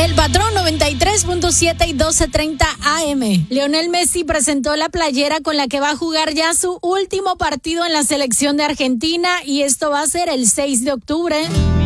El Patrón 93.7 y 12:30 AM. Lionel Messi presentó la playera con la que va a jugar ya su último partido en la selección de Argentina y esto va a ser el 6 de octubre.